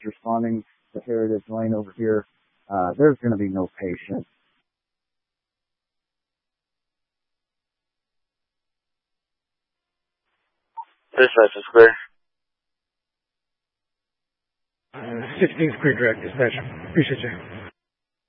responding to Heritage Lane over here, there's going to be no patience. Dispatch is clear. 16's clear direct, dispatch. Appreciate you.